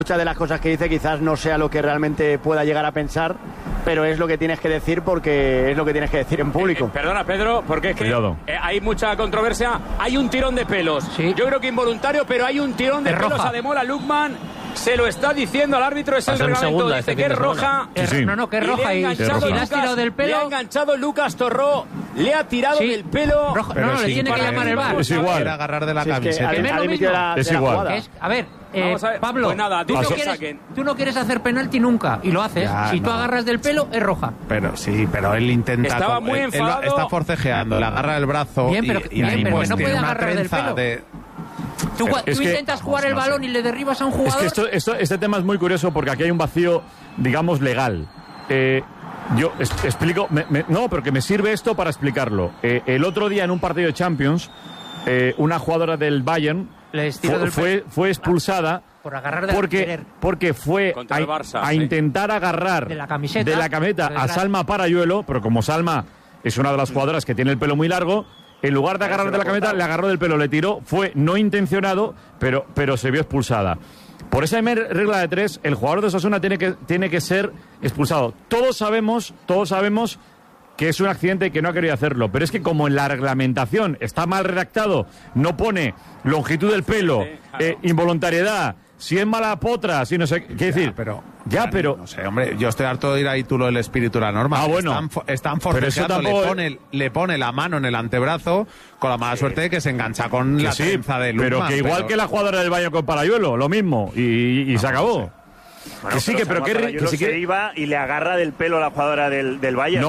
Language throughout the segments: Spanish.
muchas de las cosas que dice quizás no sea lo que realmente pueda llegar a pensar, pero es lo que tienes que decir porque es lo que tienes que decir en público. Perdona, Pedro, porque es que hay mucha controversia. Hay un tirón de pelos. Sí. Yo creo que involuntario, pero hay un tirón de pelos a Demola Lookman. Se lo está diciendo al árbitro, es el reglamento, dice que es roja. No, que es roja. Y si le has tirado del pelo... Le ha enganchado Lucas Torró, le ha tirado del pelo... Roja. No, le tiene que llamar el VAR. Es igual. Era agarrar de la camiseta. Es igual. A ver, Pablo, pues nada, tú no quieres hacer penalti nunca, y lo haces. Si tú agarras del pelo, es roja. Pero él intenta... Estaba muy enfadado. Está forcejeando, le agarra el brazo bien, pero pues no puede una agarrar del trenza pelo. Tú intentas jugar el balón y le derribas a un jugador... Es que este tema es muy curioso porque aquí hay un vacío, digamos, legal. Yo explico... no, pero que me sirve esto para explicarlo. El otro día en un partido de Champions, una jugadora del Bayern fue expulsada por agarrar porque fue a intentar agarrar de la camiseta a Salma Parayuelo, pero como Salma es una de las jugadoras que tiene el pelo muy largo, en lugar de agarrar de la camiseta, le agarró del pelo, le tiró, fue no intencionado, pero se vio expulsada. Por esa regla de 3, el jugador de Osasuna tiene que ser expulsado. Todos sabemos que es un accidente y que no ha querido hacerlo, pero es que como en la reglamentación está mal redactado, no pone longitud del pelo, involuntariedad, si es mala potra, si no sé qué decir. Pero no sé, hombre, yo estoy harto de ir ahí tú lo del espíritu de la norma. Bueno. Están forcejeando, le pone la mano en el antebrazo con la mala suerte de que se engancha con la trenza de Lukman. Pero que igual que la jugadora del Bayern con Parayuelo, lo mismo, y se acabó. Bueno, que se iba y le agarra del pelo a la jugadora del Bayern.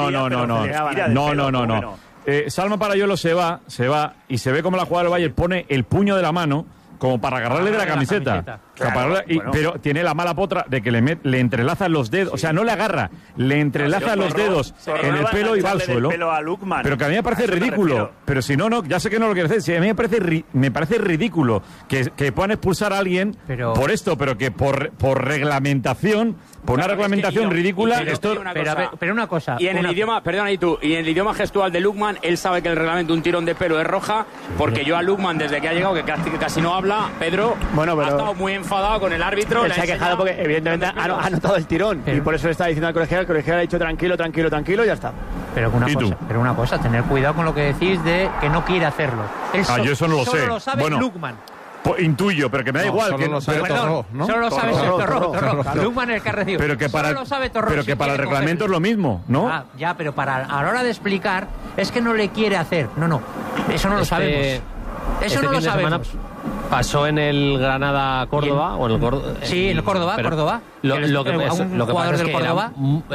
No. Salma Parayuelo se va y se ve como la jugadora del Bayern pone el puño de la mano como para agarrarle de la camiseta. Pero tiene la mala potra de que le entrelazan los dedos, o sea, no le agarra, le entrelaza los dedos en el pelo y va al suelo. Pero que a mí me parece ridículo. Pero si no, ya sé que no lo quiere hacer. Si a mí me parece ridículo que puedan expulsar a alguien por esto, pero que por reglamentación, por una reglamentación ridícula, pero una cosa. Y en el idioma, perdona, y en el idioma gestual de Lookman, él sabe que el reglamento un tirón de pelo es roja, porque yo a Lookman, desde que ha llegado, que casi no habla, Pedro, ha estado muy enfadado con el árbitro. Él se ha quejado porque evidentemente ha notado el tirón y por eso le está diciendo al colegial, el colegial ha dicho tranquilo y ya está. Pero una cosa, tener cuidado con lo que decís de que no quiere hacerlo. Yo eso no lo sé. Solo lo sabe Lookman. Intuyo, pero que me da igual. Solo lo sabe Torró, ¿no? Solo lo sabe Torró. Lookman es el que ha recibido. Pero que para el reglamento es lo mismo, ¿no? Ya, pero a la hora de explicar es que no le quiere hacer. No. Eso no lo sabemos. Eso no lo sabemos. Pasó en el Granada-Córdoba o en el Córdoba. Sí, en el Córdoba. Lo que pasa es que Córdoba.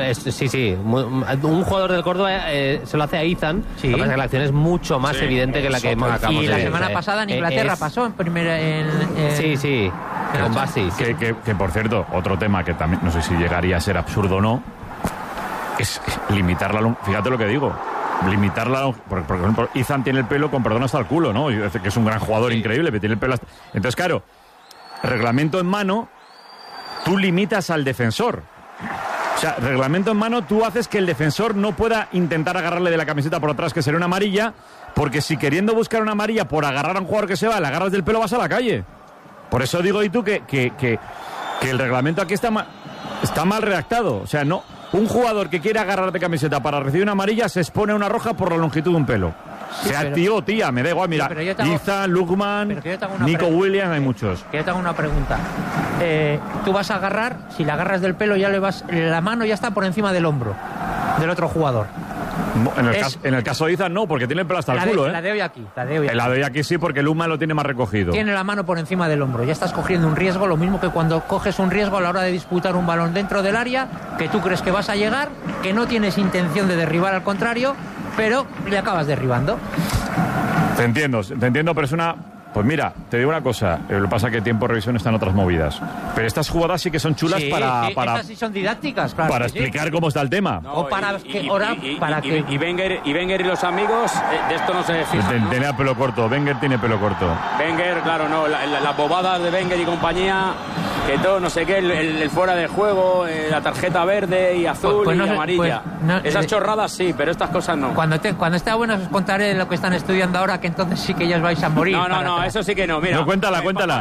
Un jugador del Córdoba se lo hace a Izan. Sí. Lo que pasa es que la acción es mucho más evidente que la que acabamos de ver. Y la semana pasada en Inglaterra pasó en primera. Sí. Con Basis. Que por cierto, otro tema que también no sé si llegaría a ser absurdo o no, es limitarla. Fíjate lo que digo. Limitarla, por ejemplo, Izan tiene el pelo con perdón hasta el culo, ¿no? Que es un gran jugador increíble, pero tiene el pelo hasta... Entonces, claro, reglamento en mano, tú limitas al defensor. O sea, reglamento en mano, tú haces que el defensor no pueda intentar agarrarle de la camiseta por atrás, que sería una amarilla, porque si queriendo buscar una amarilla por agarrar a un jugador que se va, le agarras del pelo, vas a la calle. Por eso digo, y tú, que el reglamento aquí está mal redactado. O sea, no... Un jugador que quiere agarrar de camiseta para recibir una amarilla se expone a una roja por la longitud de un pelo. Sea tío o tía, me da igual. Mira, Izan, Lookman, Nico Williams, hay muchos. Que yo te hago una pregunta. Tú vas a agarrar, si la agarras del pelo, la mano ya está por encima del hombro del otro jugador. En el caso de Izan no, porque tiene el pelo hasta el culo, ¿eh? La de hoy aquí. La de hoy aquí sí, porque Lookman lo tiene más recogido. Tiene la mano por encima del hombro. Ya estás cogiendo un riesgo, lo mismo que cuando coges un riesgo a la hora de disputar un balón dentro del área, que tú crees que vas a llegar, que no tienes intención de derribar al contrario, pero le acabas derribando. Te entiendo, pero es una... Pues mira, te digo una cosa, lo que pasa es que tiempo de revisión están otras movidas. Pero estas jugadas sí que son chulas para estas sí son didácticas, claro. Para explicar cómo está el tema. O para y Wenger y los amigos, de esto no se fijan, ¿no? Tiene pelo corto, Wenger tiene pelo corto. Wenger, claro, no, las bobadas de Wenger y compañía, que todo, no sé qué, el fuera de juego, la tarjeta verde y azul y amarilla. Esas chorradas sí, pero estas cosas no. Cuando esté bueno os contaré lo que están estudiando ahora, que entonces sí que ya os vais a morir. No, eso sí que no, mira. No, cuéntala.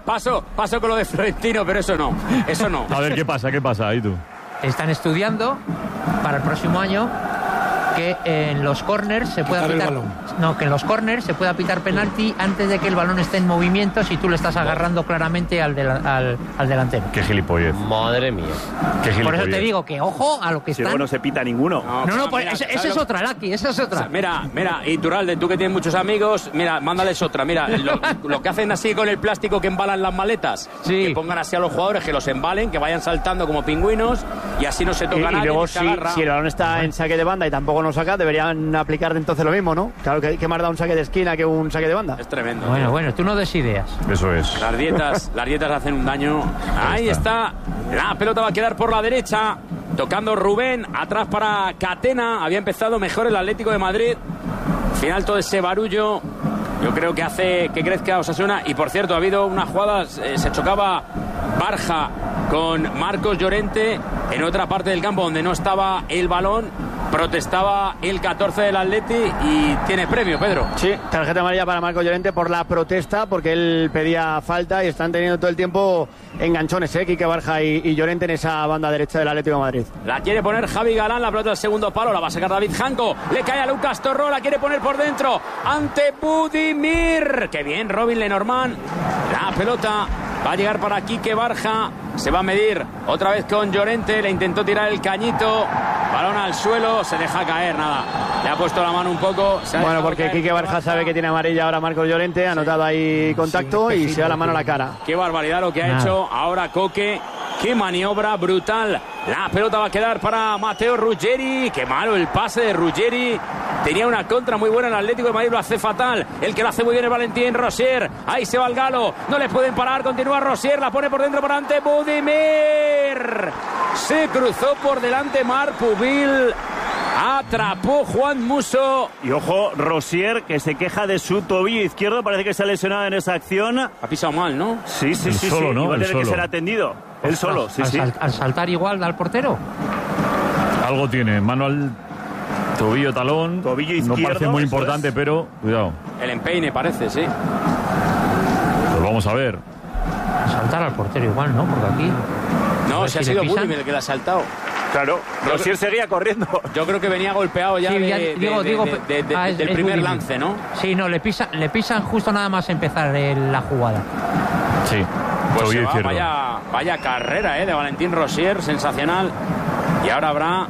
paso con lo de Florentino, pero eso no. A ver, ¿qué pasa ahí tú? Están estudiando para el próximo año que en los corners se pueda pitar, que en los corners se pueda pitar penalti antes de que el balón esté en movimiento si tú le estás agarrando claramente al delantero. Qué gilipollez. Madre mía. Qué gilipollez. Por eso te digo que ojo a lo que si están. luego no se pita ninguno. Esa es otra, Laki, esa es otra. Mira, Iturralde, tú que tienes muchos amigos, mira, mándales otra. Mira, lo que hacen así con el plástico que embalan las maletas, que pongan así a los jugadores, que los embalen, que vayan saltando como pingüinos y así no se toca nadie. Y luego si el balón está en saque de banda y tampoco nos saca, deberían aplicar entonces lo mismo, ¿no? Claro que más da un saque de esquina que un saque de banda. Es tremendo. Bueno, tú no des ideas. Eso es. Las dietas hacen un daño. Ahí está. La pelota va a quedar por la derecha. Tocando Rubén. Atrás para Catena. Había empezado mejor el Atlético de Madrid. Al final todo ese barullo yo creo que hace que crezca Osasuna. Y por cierto, ha habido una jugada. Se chocaba Barja con Marcos Llorente en otra parte del campo donde no estaba el balón. Protestaba el 14 del Atleti y tiene premio, Pedro. Sí, tarjeta amarilla para Marcos Llorente por la protesta, porque él pedía falta y están teniendo todo el tiempo enganchones, Quique Barja y Llorente en esa banda derecha del Atlético de Madrid. La quiere poner Javi Galán, la pelota del segundo palo, la va a sacar David Janko, le cae a Lucas Torró, la quiere poner por dentro ante Budimir. Qué bien, Robin Lenormand. La pelota va a llegar para Quique Barja, se va a medir otra vez con Llorente, le intentó tirar el cañito, balón al suelo, se deja caer, nada, le ha puesto la mano un poco. Bueno, porque Quique Barja sabe que tiene amarilla ahora Marcos Llorente, ha notado ahí contacto y se da la mano a la cara. Qué barbaridad lo que ha hecho ahora Coque, qué maniobra brutal. La pelota va a quedar para Matteo Ruggeri, qué malo el pase de Ruggeri. Tenía una contra muy buena el Atlético de Madrid, lo hace fatal. El que lo hace muy bien es Valentín Rosier. Ahí se va el Galo, no le pueden parar, continúa Rosier, la pone por dentro por ante Budimir. Se cruzó por delante Marc Pubil. Atrapó Juan Musso. Y ojo, Rosier, que se queja de su tobillo izquierdo, parece que se ha lesionado en esa acción. Ha pisado mal, ¿no? Sí. Solo, ¿no? Y va a tener que ser atendido. Él solo, Al saltar igual da al portero. Algo tiene, mano al tobillo, talón. Tobillo izquierdo. No parece muy importante, pero cuidado. El empeine parece, sí. Pues vamos a ver. Saltar al portero igual, ¿no? Porque aquí... No, se ha sido Budimir el que le ha saltado. Claro, Rosier seguía corriendo. Yo creo que venía golpeado ya, del primer lance, ¿no? Sí, no, le pisan justo nada más empezar la jugada. Sí, pues vaya carrera de Valentín Rosier, sensacional. Y ahora habrá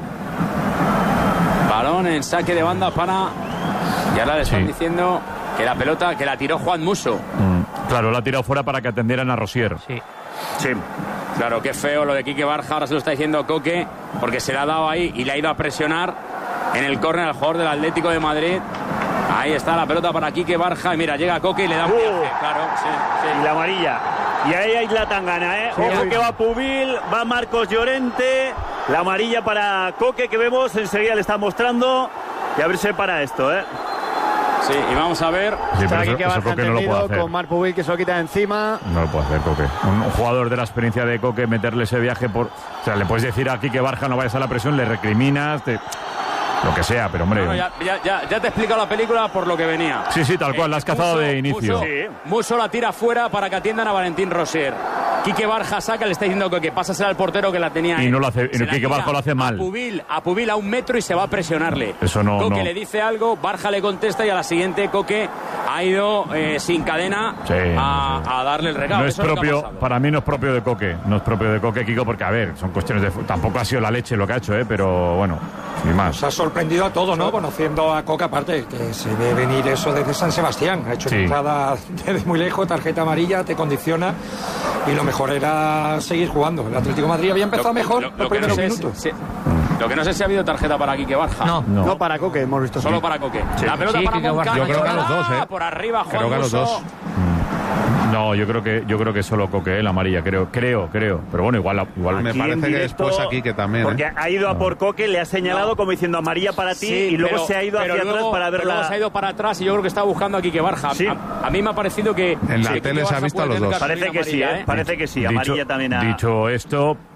balón en saque de banda para... Y ahora le están diciendo que la pelota, que la tiró Juan Musso. Claro, la ha tirado fuera para que atendieran a Rosier. Sí. Claro, qué feo lo de Quique Barja, ahora se lo está diciendo Coque, porque se le ha dado ahí y le ha ido a presionar en el córner al jugador del Atlético de Madrid. Ahí está la pelota para Quique Barja y mira, llega Coque y le da un viaje, claro, sí. Y la amarilla. Y ahí hay la tangana, Ojo que va Pubil, va Marcos Llorente, la amarilla para Coque que vemos, enseguida le está mostrando y a ver si se para esto, Sí, y vamos a ver. Sí, pero eso Coque no lo puede hacer. Con Marc Pubil que se lo quita de encima. No lo puede hacer Coque. Un jugador de la experiencia de Coque, meterle ese viaje por... O sea, le puedes decir aquí que Barja no vayas a la presión, le recriminas, lo que sea, pero hombre... No, ya te he explicado la película por lo que venía. Sí, tal cual, la has cazado de inicio. Musso la tira fuera para que atiendan a Valentín Rosier. Quique Barja saca, le está diciendo que pásasela al portero que la tenía. Y no lo hace, Quique Barja lo hace mal. A Pubil a 1 metro y se va a presionarle. Eso no. Coque le dice algo, Barja le contesta y a la siguiente Coque ha ido sin cadena a darle el regalo. No es propio, para mí no es propio de Coque. No es propio de Coque, Kiko, porque a ver, son cuestiones de... Tampoco ha sido la leche lo que ha hecho, pero bueno, sin más. Nos ha sorprendido a todos, ¿no? Conociendo a Coque, aparte, que se ve venir eso desde San Sebastián. Ha hecho una entrada desde muy lejos, tarjeta amarilla, te condiciona. Y lo mejor era seguir jugando. El Atlético de Madrid había empezado mejor los primeros minutos. Lo que no sé si ha habido tarjeta para Quique Barja. No para Coque, hemos visto. Solo para Coque. La pelota para Moncada. Yo creo que a los dos, Por arriba, Juan Creo que a los dos. No, yo creo que solo Coque, la amarilla, creo. Pero bueno, igual me parece que después aquí que también. Porque ha ido a por Coque, le ha señalado como diciendo amarilla para ti y luego se ha ido hacia atrás para verla. Luego se ha ido para atrás y yo creo que está buscando a Quique Barja. A mí me ha parecido que en la tele se ha visto a los dos. Parece que sí, parece que sí. Amarilla también ha... Dicho esto,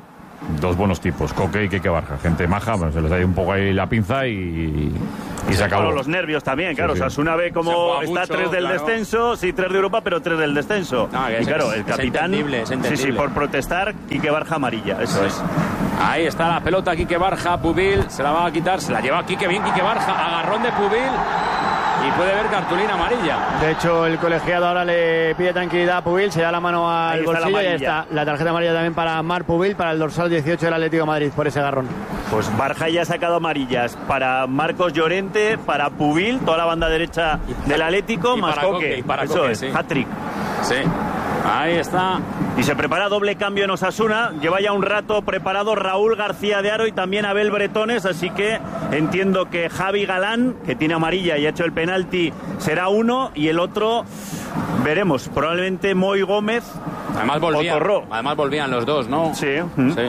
dos buenos tipos, Coque y Quique Barja, gente maja, bueno, se les da ahí un poco ahí la pinza y se acabó. Los nervios también, claro. Sí, sí. Osasuna ve como está mucho, 3 del descenso, sí, 3 de Europa, pero 3 del descenso. Y claro, el capitán, es entendible. sí, por protestar, Quique Barja amarilla, eso es. Ahí está la pelota, Quique Barja, Pubil, se la va a quitar, se la lleva Quique, bien Quique Barja, agarrón de Pubil y puede ver cartulina amarilla. De hecho, el colegiado ahora le pide tranquilidad a Pubil, se da la mano al bolsillo y ahí está la tarjeta amarilla también para Marc Pubil, para el dorsal 18 del Atlético de Madrid, por ese agarrón. Pues Barja ya ha sacado amarillas para Marcos Llorente, para Pubil, toda la banda derecha del Atlético, más Coque. Eso es, hat-trick. Sí. Ahí está. Y se prepara doble cambio en Osasuna. Lleva ya un rato preparado Raúl García de Haro y también Abel Bretones. Así que entiendo que Javi Galán, que tiene amarilla y ha hecho el penalti, será uno. Y el otro, veremos. Probablemente Moy Gómez. Además volvían los dos, ¿no? Sí. Sí.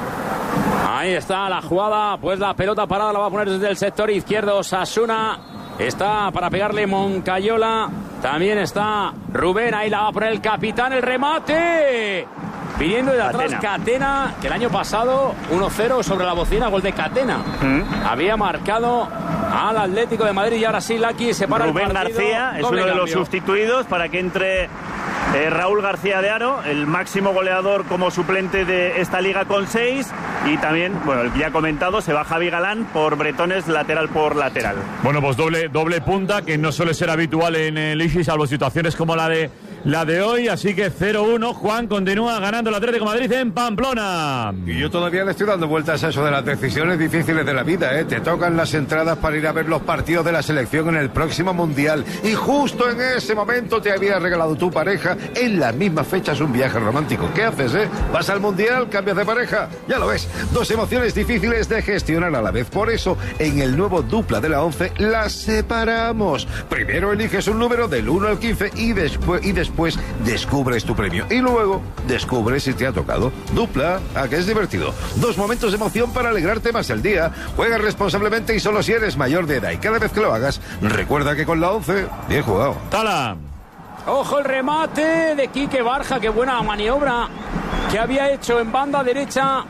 Ahí está la jugada. Pues la pelota parada la va a poner desde el sector izquierdo Osasuna. Está para pegarle Moncayola. También está Rubén. Ahí la va a poner el capitán. El remate. Viniendo de atrás Catena, que el año pasado 1-0 sobre la bocina. Gol de Catena. Había marcado al Atlético de Madrid. Y ahora sí, Laki se para Rubén el partido. García es uno de los sustituidos para que entre Raúl García de Haro, el máximo goleador como suplente de esta liga con 6. Y también, bueno, ya comentado, se va Javi Galán por Bretones, lateral por lateral. Bueno, pues doble punta, que no suele ser habitual en el IGI, salvo situaciones como la de hoy. Así que 0-1, Juan continúa ganando el Atlético de Madrid en Pamplona. Y yo todavía le estoy dando vueltas a eso de las decisiones difíciles de la vida, ¿eh? Te tocan las entradas para ir a ver los partidos de la selección en el próximo Mundial. Y justo en ese momento te había regalado tu pareja en las mismas fechas un viaje romántico. ¿Qué haces, ¿Vas al Mundial? ¿Cambias de pareja? Ya lo ves. Dos emociones difíciles de gestionar a la vez. Por eso, en el nuevo Dupla de la 11, las separamos. Primero eliges un número del 1 al 15 y después descubres tu premio. Y luego descubres si te ha tocado. Dupla, ¿a qué es divertido? Dos momentos de emoción para alegrarte más el día. Juega responsablemente y solo si eres mayor de edad. Y cada vez que lo hagas, recuerda que con la 11, bien jugado. ¡Tala! Ojo el remate de Quique Barja, qué buena maniobra que había hecho en banda derecha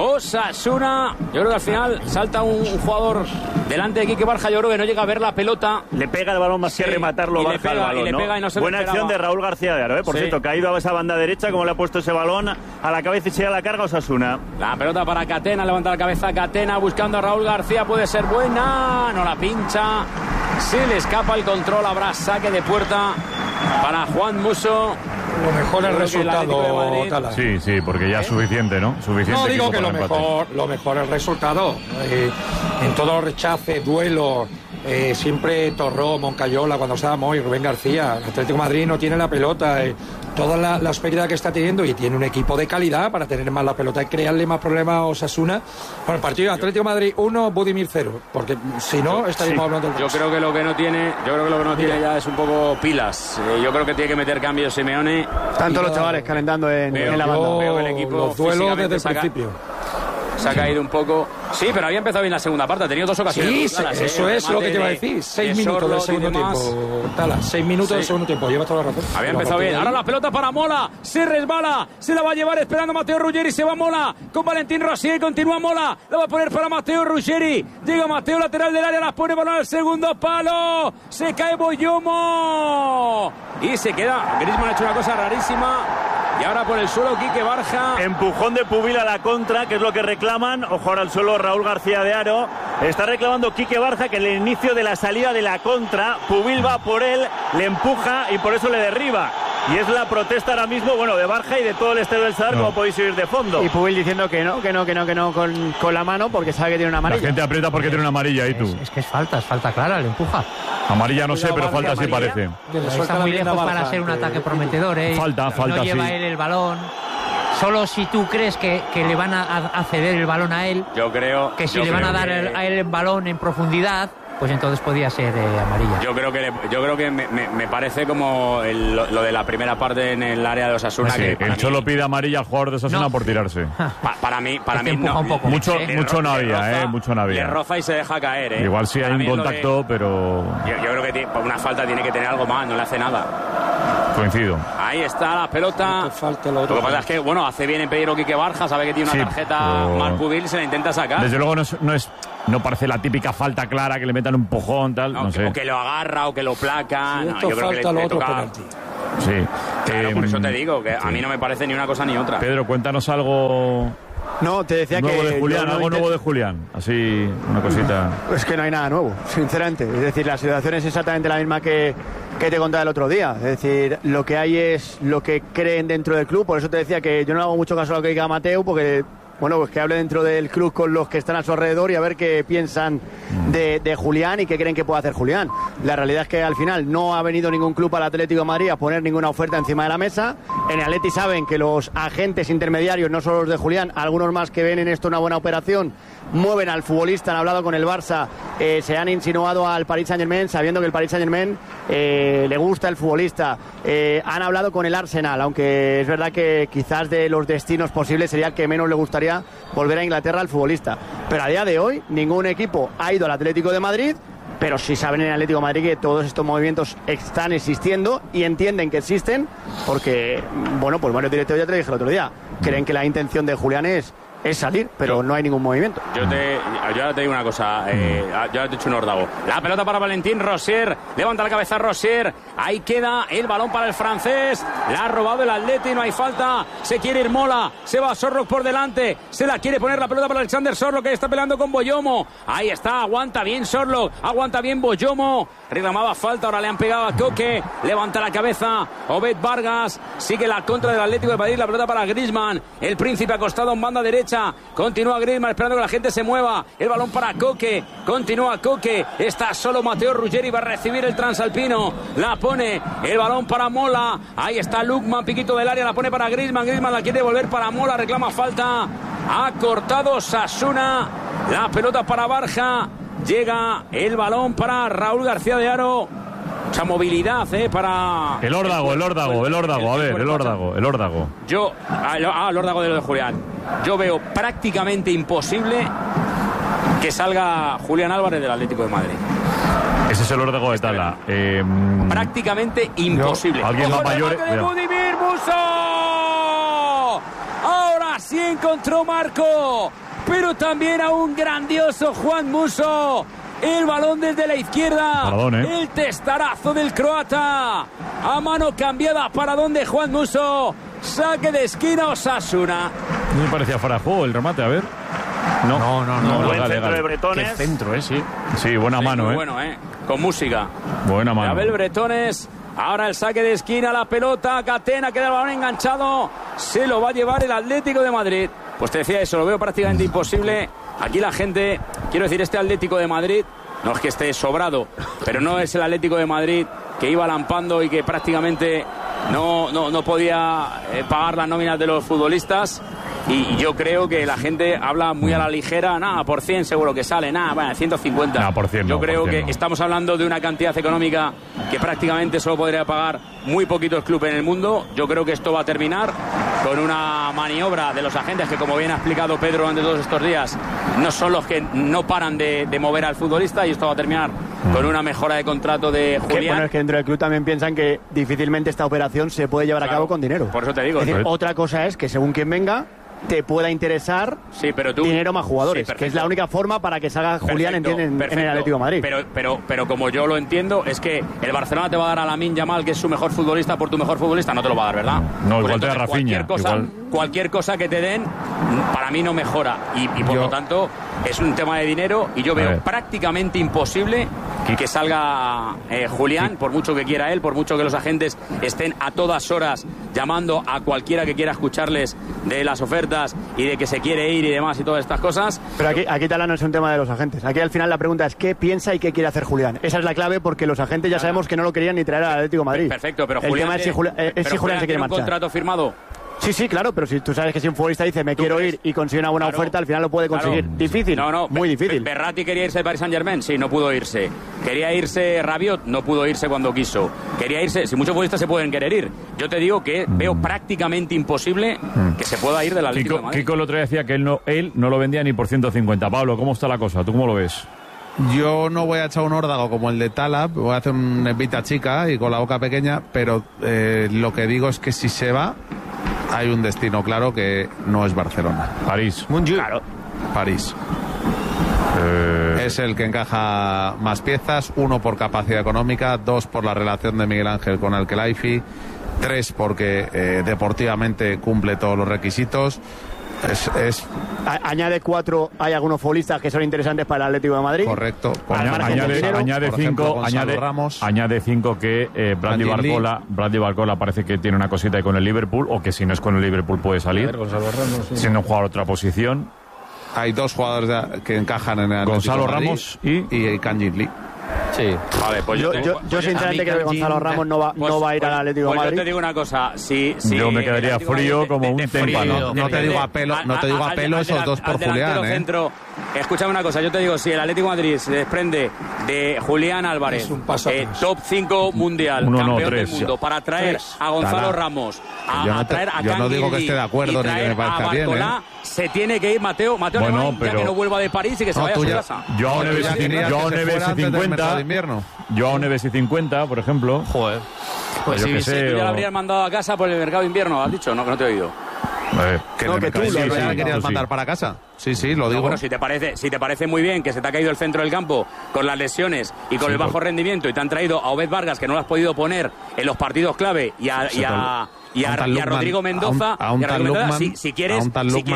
Osasuna. Yo creo que al final salta un jugador delante de Quique Barja, yo creo que no llega a ver la pelota. Le pega el balón más que rematarlo, baja el balón, ¿no? Buena acción de Raúl García de Haro, por cierto, que ha ido a esa banda derecha, como le ha puesto ese balón a la cabeza y se da la carga Osasuna. La pelota para Catena, levanta la cabeza Catena buscando a Raúl García, puede ser buena, no la pincha. Se le escapa el control, habrá saque de puerta para Juan Musso. Lo mejor el resultado, Tala. Sí, porque ya es suficiente, ¿no? Suficiente. No, digo que lo mejor el resultado. En todos los rechaces, duelos, siempre Torró, Moncayola, cuando estaba Moy, Rubén García. El Atlético de Madrid no tiene la pelota. Todas las pérdidas que está teniendo, y tiene un equipo de calidad para tener más la pelota y crearle más problemas a Osasuna. Bueno, el partido de Atlético de Madrid 1, Budimir 0, porque si no estaríamos hablando del... Yo creo que lo que no tiene ya es un poco pilas. Yo creo que tiene que meter cambios Simeone. Tanto los chavales calentando en la banda. Veo que el equipo los duelos desde el principio se ha caído un poco. Sí, pero había empezado bien la segunda parte, ha tenido dos ocasiones. Sí, eso es lo que te iba a decir. 6 minutos del segundo tiempo. Tala, 6 minutos del segundo tiempo, llevas toda la razón. Había empezado bien. Ahora la pelota para Mola, se resbala, se la va a llevar esperando Matteo Ruggeri, se va Mola con Valentín Rosier, continúa Mola, la va a poner para Matteo Ruggeri. Llega Matteo, lateral del área, la pone balón al segundo palo. Se cae Boyomo y se queda. Griezmann ha hecho una cosa rarísima. Y ahora por el suelo Quique Barja. Empujón de Pubil a la contra, que es lo que reclaman. Ojo ahora al suelo Raúl García de Haro. Está reclamando Quique Barja que en el inicio de la salida de la contra, Pubil va por él, le empuja y por eso le derriba. Y es la protesta ahora mismo, bueno, de Barja y de todo el Estadio del Sadar, como podéis oír de fondo. Y Pubil diciendo que no con la mano, porque sabe que tiene una amarilla. La gente aprieta porque tiene una amarilla, ¿y tú? Es que es falta clara, le empuja. Amarilla no sé, pero falta sí parece. Está muy lejos para ser un ataque prometedor, Falta, no lleva sí. él el balón. Solo si tú crees que le van a ceder el balón a él, yo creo que si le van a dar a él el balón en profundidad, pues entonces podía ser amarilla. Yo creo que me parece como lo de la primera parte en el área de Osasuna. Sí, que el Cholo pide amarilla al jugador de Osasuna por tirarse. Para mí no. Un poco. Mucho no había, mucho no había. Le roza y se deja caer, Igual sí hay un contacto, pero... Yo creo que una falta tiene que tener algo más, no le hace nada. Coincido. Ahí está la pelota. Lo que pasa es que, bueno, hace bien en pedirlo Quique Barja, sabe que tiene una tarjeta mal pubil y se la intenta sacar. Desde luego no parece la típica falta clara que le metan un empujón, tal, no sé. O que lo agarra o que lo placa. Si esto yo creo falta que lo le otro toca. penalti. Sí. Claro, por eso te digo, que a mí no me parece ni una cosa ni otra. Pedro, cuéntanos algo... No, te decía nuevo que... de Julián, algo nuevo de Julián. Así, una cosita... Es que no hay nada nuevo, sinceramente. Es decir, la situación es exactamente la misma que te contaba el otro día. Es decir, lo que hay es lo que creen dentro del club. Por eso te decía que yo no hago mucho caso a lo que diga Mateu, porque... Bueno, pues que hable dentro del club con los que están a su alrededor y a ver qué piensan de Julián y qué creen que puede hacer Julián. La realidad es que al final no ha venido ningún club al Atlético de Madrid a poner ninguna oferta encima de la mesa. En el Atleti saben que los agentes intermediarios, no solo los de Julián, algunos más que ven en esto una buena operación, mueven al futbolista, han hablado con el Barça, se han insinuado al Paris Saint-Germain sabiendo que el Paris Saint-Germain le gusta el futbolista. Han hablado con el Arsenal, aunque es verdad que quizás de los destinos posibles sería el que menos le gustaría volver a Inglaterra al futbolista. Pero a día de hoy ningún equipo ha ido al Atlético de Madrid, pero sí saben en el Atlético de Madrid que todos estos movimientos están existiendo y entienden que existen porque, bueno, pues varios directivos, ya te lo dije el otro día, creen que la intención de Julián es salir, pero no hay ningún movimiento. Yo ahora te digo una cosa, yo te he hecho un órdago. La pelota para Valentín Rosier, levanta la cabeza Rosier, ahí queda el balón para el francés, la ha robado el Atleti, no hay falta, se quiere ir Mola, se va Sorlock por delante, se la quiere poner la pelota para Alexander Sorlock, que está peleando con Boyomo, ahí está, aguanta bien Sorlock, aguanta bien Boyomo, reclamaba falta, ahora le han pegado a Coque, levanta la cabeza Obed Vargas, sigue la contra del Atlético de Madrid, la pelota para Griezmann, el Príncipe acostado en banda derecha, continúa Griezmann esperando que la gente se mueva, el balón para Coque, continúa Coque, está solo Matteo Ruggeri, va a recibir el transalpino, la pone, el balón para Mola, ahí está Lukman, piquito del área, la pone para Griezmann, Griezmann la quiere volver para Mola, reclama falta, ha cortado Sasuna, la pelota para Barja, llega el balón para Raúl García de Haro. Mucha movilidad, para... El órdago, a ver, el órdago. Yo, el órdago de lo de Julián. Yo veo prácticamente imposible que salga Julián Álvarez del Atlético de Madrid. Ese es el órdago de Tala. Prácticamente imposible. Alguien más mayor. Budimir Musso. Ahora sí encontró Marco, pero también a un grandioso Juan Musso. El balón desde la izquierda. Paradón, el testarazo del croata. A mano cambiada, paradón de Juan Musso. Saque de esquina Osasuna. No me parecía fuera de juego el remate, a ver. No. Buen centro de Bretones. Qué centro, sí. Sí, buena mano, muy bueno, con música. Buena mano. Abel Bretones. Ahora el saque de esquina, la pelota. Catena, queda el balón enganchado. Se lo va a llevar el Atlético de Madrid. Pues te decía eso, lo veo prácticamente imposible. Aquí la gente, quiero decir, este Atlético de Madrid, no es que esté sobrado, pero no es el Atlético de Madrid que iba lampando y que prácticamente no podía pagar las nóminas de los futbolistas. Y yo creo que la gente habla muy a la ligera, nada, por 100 seguro que sale, nada, bueno, 150. No, por 100 yo creo que no. Estamos hablando de una cantidad económica que prácticamente solo podría pagar muy poquitos clubes en el mundo. Yo creo que esto va a terminar con una maniobra de los agentes que, como bien ha explicado Pedro durante todos estos días, no son los que no paran de mover al futbolista, y esto va a terminar con una mejora de contrato de Julián. Bueno, es que dentro del club también piensan que difícilmente esta operación se puede llevar a cabo con dinero. Por eso te digo. Es decir, otra cosa es que según quien venga te pueda interesar dinero más jugadores, que es la única forma para que salga Julián en el Atlético de Madrid. Pero como yo lo entiendo, es que el Barcelona te va a dar a Lamine Yamal, que es su mejor futbolista, por tu mejor futbolista, no te lo va a dar, ¿verdad? No, igual te da Rafinha. Cualquier cosa que te den, para mí no mejora. Y por lo tanto, es un tema de dinero, y yo veo prácticamente imposible que salga Julián, por mucho que quiera él, por mucho que los agentes estén a todas horas llamando a cualquiera que quiera escucharles de las ofertas y de que se quiere ir y demás y todas estas cosas. Pero aquí Tala, no es un tema de los agentes. Aquí al final la pregunta es ¿qué piensa y qué quiere hacer Julián? Esa es la clave, porque los agentes ya sabemos que no lo querían ni traer al Atlético de Madrid. Perfecto, pero el tema es si Julián se quiere marchar. ¿Un contrato firmado? Sí, claro, pero si tú sabes que si un futbolista dice me quiero ir y consigue una buena oferta, al final lo puede conseguir. Difícil, muy difícil. Berratti quería irse al Paris Saint-Germain, sí, no pudo irse. Quería irse Rabiot, no pudo irse cuando quiso. Quería irse, si muchos futbolistas se pueden querer ir. Yo te digo que veo prácticamente imposible que se pueda ir del Atlético de Madrid. Kiko el otro día decía que él no lo vendía ni por 150. Pablo, ¿cómo está la cosa? ¿Tú cómo lo ves? Yo no voy a echar un órdago como el de Talab, voy a hacer una evita chica y con la boca pequeña, pero lo que digo es que si se va, hay un destino claro que no es Barcelona. París. Claro. París. Es el que encaja más piezas, 1 por capacidad económica, 2 por la relación de Miguel Ángel con Al-Khelaifi, 3 porque deportivamente cumple todos los requisitos. Añade 4, hay algunos futbolistas que son interesantes para el Atlético de Madrid. Correcto. Añade 5, añade 5 que Bradley Barcola parece que tiene una cosita ahí con el Liverpool, o que si no es con el Liverpool puede salir, siendo un jugador de otra posición. Hay 2 jugadores que encajan en el Gonzalo Atlético de Madrid Ramos y Kang-in Lee. Sí. Vale, pues yo sinceramente creo que Gonzalo Ramos no va a ir al Atlético de Madrid. Yo te digo una cosa, yo me quedaría frío como un témpano. No te digo a pelo esos 2 por Julián, centro. Escúchame una cosa, yo te digo, si el Atlético de Madrid se desprende de Julián Álvarez, top 5 mundial, campeón del mundo, para traer a Gonzalo Ramos, a traer a yo no digo que esté de acuerdo ni que me parezca bien, se tiene que ir Mateo Alemán, ya que no vuelva de París y que se vaya a su casa. Yo a Neves y 50, por ejemplo. Joder. Pues sí, tú ya lo habrías mandado a casa por el mercado de invierno, has dicho, no, que no te he oído. Que tú lo querías mandar para casa. Sí, lo digo. Bueno, si te parece muy bien que se te ha caído el centro del campo con las lesiones y con el bajo rendimiento y te han traído a Obed Vargas, que no lo has podido poner en los partidos clave, y a Rodrigo Mendoza, si quieres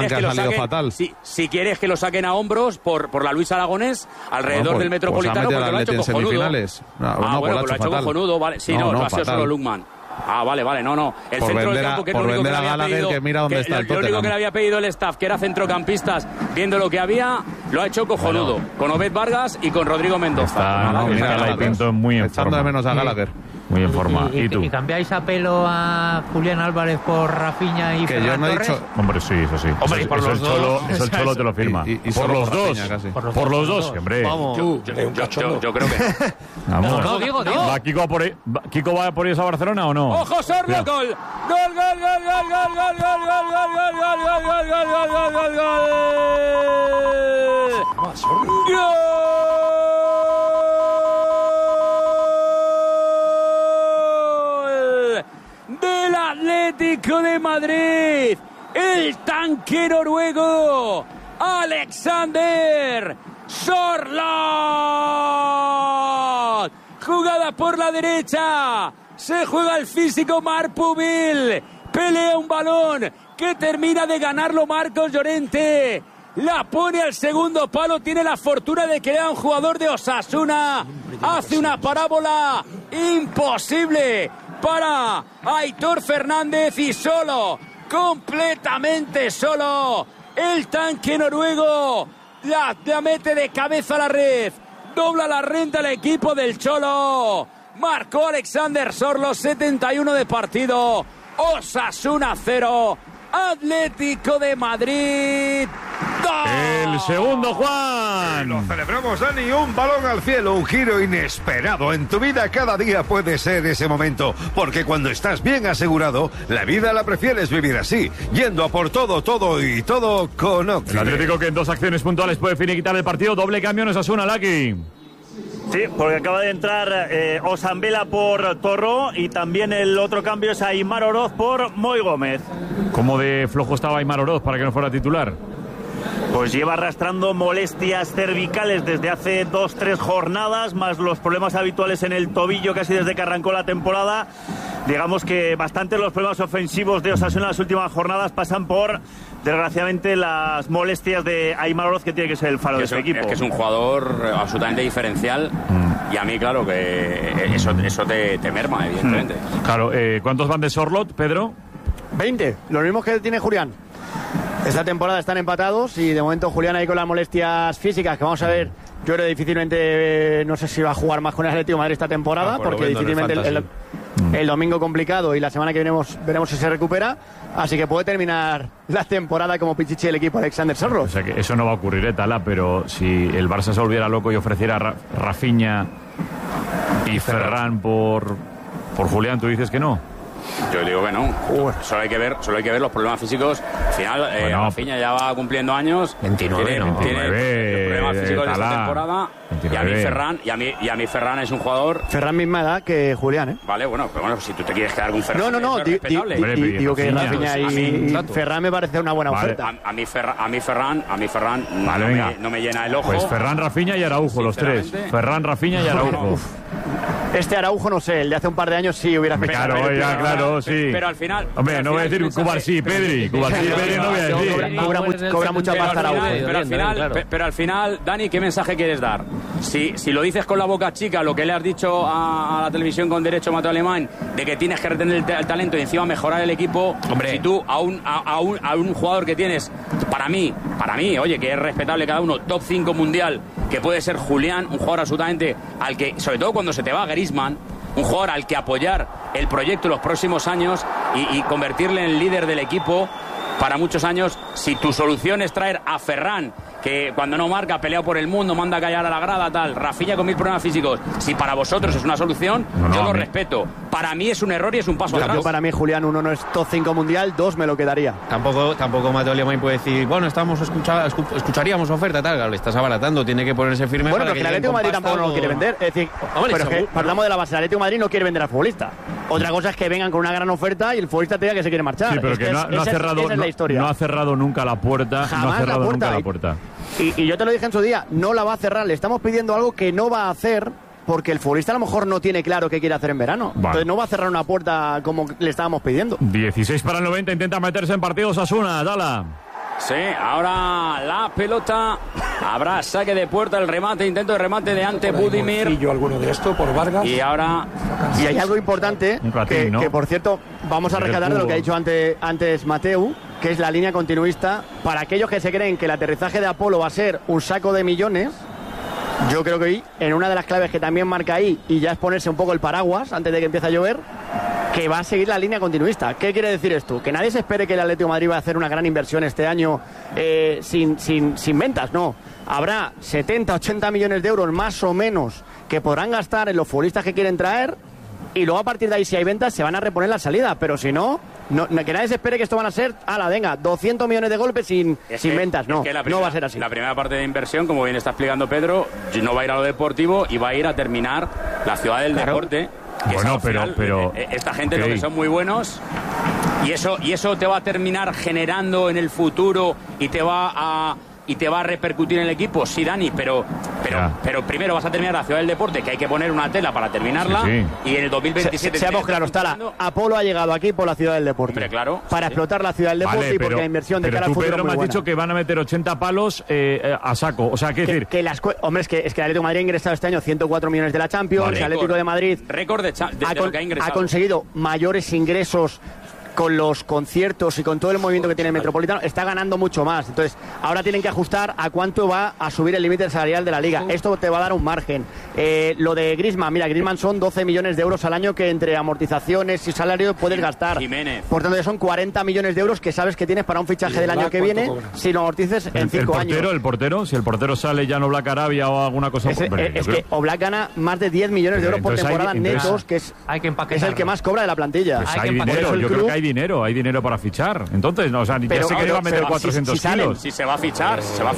que lo saquen a hombros por la Luis Aragonés alrededor del Metropolitano, porque lo ha hecho cojonudo. Lo ha hecho cojonudo, vale. Sí, no, lo ha sido solo Lukman. Vale, no. El centro del campo, que es lo único que le había pedido, que mira dónde está el Tottenham. Lo único que le había pedido el staff, que era centrocampistas, viendo lo que había, lo ha hecho cojonudo. Con Obed Vargas y con Rodrigo Mendoza. Mira, Pinto muy en forma. Echando de menos a Gallagher. Muy en forma. ¿Y tú? ¿Y cambiáis a pelo a Julián Álvarez por Rafinha y Ferran Torres? Hombre, sí, eso sí. Hombre, y por los dos. Eso el Cholo te lo firma. Y por los dos. Por los dos, hombre. Vamos. Yo creo que... Vamos. No, digo. ¿Va Kiko va por ellos a Barcelona o no? ¡Ojo, Sorlo! ¡Gol! Del Atlético de Madrid, el tanque noruego Alexander Sørloth. Jugada por la derecha, se juega el físico Marc Pubil, pelea un balón que termina de ganarlo Marcos Llorente, la pone al segundo palo, tiene la fortuna de que era un jugador de Osasuna, hace una parábola imposible para Aitor Fernández y solo, completamente solo, el tanque noruego la mete de cabeza a la red, dobla la renta al equipo del Cholo, marcó Alexander Sørloth, 71 de partido, Osasuna 0, Atlético de Madrid 2. El segundo, Juan. Lo celebramos, Dani, un balón al cielo, un giro inesperado. En tu vida cada día puede ser ese momento, porque cuando estás bien asegurado, la vida la prefieres vivir así, yendo a por todo con Occi. El Atlético, que en 2 acciones puntuales puede finiquitar el partido, doble cambio en Osasuna, Laki. Sí, porque acaba de entrar Osambela por Torró y también el otro cambio es Aimar Oroz por Moy Gómez. ¿Cómo de flojo estaba Aimar Oroz para que no fuera titular? Pues lleva arrastrando molestias cervicales desde hace 2-3 jornadas, más los problemas habituales en el tobillo casi desde que arrancó la temporada. Digamos que bastantes los problemas ofensivos de Osasuna en las últimas jornadas pasan por, desgraciadamente, las molestias de Aimar Oroz, que tiene que ser el faro de este equipo. Es que es un jugador absolutamente diferencial y a mí, claro, que eso te merma, evidentemente. Claro, ¿cuántos van de Sørloth, Pedro? 20, los mismos que tiene Julián. Esta temporada están empatados y de momento Julián ahí con las molestias físicas, que vamos a ver, yo creo difícilmente, no sé si va a jugar más con el Atlético de Madrid esta temporada, porque difícilmente el domingo complicado y la semana que veremos si se recupera, así que puede terminar la temporada como pichichi del equipo Alexander Sørloth. O sea que eso no va a ocurrir, Tala, pero si el Barça se volviera loco y ofreciera Rafinha y Ferran por Julián, ¿tú dices que no? Yo digo que no. Solo hay que ver los problemas físicos. Al final, Rafinha ya va cumpliendo años. 29, tiene problemas físicos de esta temporada. 29. Y a mí Ferran es un jugador. Ferran misma edad que Julián, ¿eh? Vale, bueno, pero bueno, si tú te quieres quedar con Ferran. No, digo que Rafinha y Ferran me parece una buena oferta. A mí Ferran vale, no me llena el ojo. Pues Ferran, Rafinha y Araujo, los tres. Ferran, Rafinha y Araujo. Este Araujo, no sé, el de hace un par de años sí hubiera Claro, claro, sí. Pero al final. Hombre, no voy a decir Cubarsí, Pedri. Cubarsí, Pedri no voy a decir. Cobra mucha pasta Araujo. Pero al final, Dani, ¿qué mensaje quieres dar? Si lo dices con la boca chica, lo que le has dicho a la televisión con derecho, Mateo Alemán, de que tienes que retener el talento y encima mejorar el equipo, hombre, si tú a un jugador que tienes, para mí, oye, que es respetable cada uno, top 5 mundial, que puede ser Julián, un jugador absolutamente al que, sobre todo cuando se te va Griezmann, un jugador al que apoyar el proyecto en los próximos años y convertirle en líder del equipo para muchos años. Si tu solución es traer a Ferran, que cuando no marca, peleado por el mundo, manda a callar a la grada, tal, Rafinha con 1000 problemas físicos, si para vosotros es una solución, yo lo respeto. Para mí es un error y es un paso atrás. Para mí, Julián, 1 no es top 5 mundial, 2 me lo quedaría. Tampoco Mateo Alemán puede decir, bueno, escucharíamos oferta, tal, claro, le estás abaratando, tiene que ponerse firme. Bueno, pero que el Atlético de Madrid tampoco no lo quiere vender. Es decir, pero es que hablamos de la base, el Atlético de Madrid no quiere vender al futbolista. Otra cosa es que vengan con una gran oferta y el futbolista te diga que se quiere marchar. Sí, pero no ha cerrado nunca la puerta. Jamás no ha cerrado nunca la puerta. Y yo te lo dije en su día, no la va a cerrar. Le estamos pidiendo algo que no va a hacer porque el futbolista a lo mejor no tiene claro qué quiere hacer en verano. Vale. Entonces no va a cerrar una puerta como le estábamos pidiendo. 16 para el 90, intenta meterse en partidos Osasuna, Dala. Sí, ahora la pelota, habrá saque de puerta, el remate, intento de remate de ante Budimir. Y yo alguno de esto por Vargas. Y ahora... Y hay algo importante, que por cierto, vamos a rescatar de lo que ha dicho antes Mateu, que es la línea continuista. Para aquellos que se creen que el aterrizaje de Apolo va a ser un saco de millones, yo creo que hoy, en una de las claves que también marca ahí, y ya es ponerse un poco el paraguas antes de que empiece a llover, que va a seguir la línea continuista. ¿Qué quiere decir esto? Que nadie se espere que el Atlético de Madrid va a hacer una gran inversión este año sin ventas, no. Habrá 70, 80 millones de euros más o menos que podrán gastar en los futbolistas que quieren traer, y luego a partir de ahí, si hay ventas, se van a reponer la salida, pero si no, que nadie se espere que esto van a ser, venga, 200 millones de golpes sin ventas, no va a ser así. La primera parte de inversión, como bien está explicando Pedro, no va a ir a lo deportivo y va a ir a terminar la ciudad del deporte. Bueno, pero esta gente lo que son muy buenos, y eso te va a terminar generando en el futuro y te va a repercutir en el equipo, sí, Dani, pero primero vas a terminar la ciudad del deporte, que hay que poner una tela para terminarla, y en el 2027... Seamos claros, Tala, Apolo ha llegado aquí por la ciudad del deporte. Hombre, claro. Para explotar la ciudad del deporte, y porque la inversión de cara al futuro Pedro, me has dicho que van a meter 80 palos a saco, o sea, ¿qué decir? Hombre, es que el Atlético de Madrid ha ingresado este año 104 millones de la Champions, el Atlético de Madrid récord de lo que ha ingresado. Ha conseguido mayores ingresos con los conciertos y con todo el movimiento que tiene el Metropolitano, está ganando mucho más. Entonces, ahora tienen que ajustar a cuánto va a subir el límite salarial de la Liga. Esto te va a dar un margen. Lo de Griezmann, mira, Griezmann son 12 millones de euros al año que entre amortizaciones y salario puedes gastar. Jiménez. Por tanto, ya son 40 millones de euros que sabes que tienes para un fichaje del año que viene si lo amortices en 5 años. El portero, si el portero sale ya no Oblak Arabia o alguna cosa... Es que Oblak gana más de 10 millones de euros por temporada netos, que es el que más cobra de la plantilla. Pues hay dinero, yo creo que hay dinero para fichar. Entonces, no, o sea, ya sé que le va a meter 400 kilos. Si se va a fichar,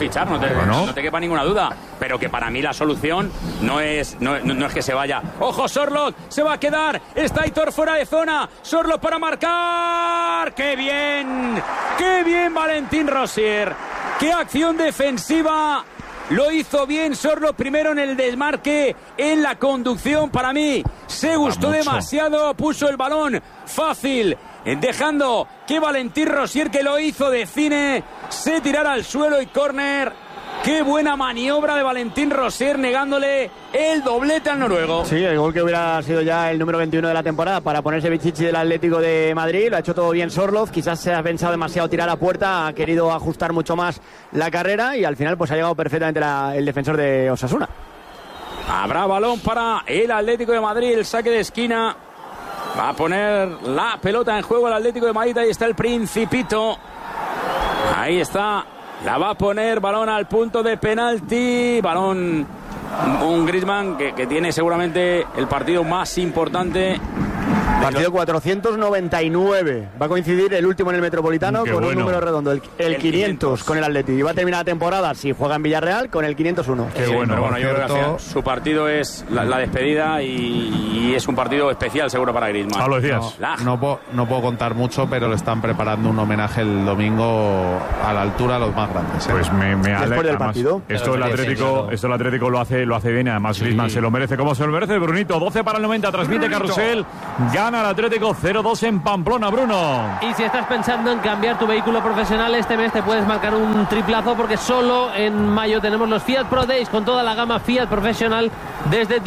no te quepa ninguna duda. Pero que para mí la solución no es que se vaya. ¡Ojo, Sorloth! ¡Se va a quedar! ¡Está Aitor fuera de zona! ¡Sorloth para marcar! ¡Qué bien! ¡Qué bien Valentín Rosier! ¡Qué acción defensiva! Lo hizo bien Sorloth primero en el desmarque, en la conducción. Para mí se gustó demasiado, puso el balón fácil, dejando que Valentín Rosier, que lo hizo de cine, se tirara al suelo y córner. Qué buena maniobra de Valentín Rosier, negándole el doblete al noruego. Sí, el gol que hubiera sido ya el número 21 de la temporada para ponerse Bichichi del Atlético de Madrid. Lo ha hecho todo bien Sorloth, quizás se ha pensado demasiado tirar a puerta, ha querido ajustar mucho más la carrera y al final pues ha llegado perfectamente el defensor de Osasuna. Habrá balón para el Atlético de Madrid, el saque de esquina. Va a poner la pelota en juego el Atlético de Madrid, ahí está el Principito. Ahí está. La va a poner, balón al punto de penalti, balón, un Griezmann que tiene seguramente el partido más importante Partido 499. Va a coincidir el último en el Metropolitano con un número redondo, el 500 con el Atleti. Y va a terminar la temporada, si juega en Villarreal, con el 501. Qué bueno. Yo creo que al final su partido es la despedida y es un partido especial seguro para Griezmann. Ah, lo decías. No puedo contar mucho, pero le están preparando un homenaje el domingo a la altura a los más grandes. Pues me alegra. Después del partido. Esto el Atlético lo hace bien, además Griezmann se lo merece. ¿Cómo se lo merece, Brunito? 12 para el 90, transmite Carrusel. Gana el Atlético 0-2 en Pamplona, Bruno. Y si estás pensando en cambiar tu vehículo profesional, este mes te puedes marcar un triplazo, porque solo en mayo tenemos los Fiat Pro Days con toda la gama Fiat Professional desde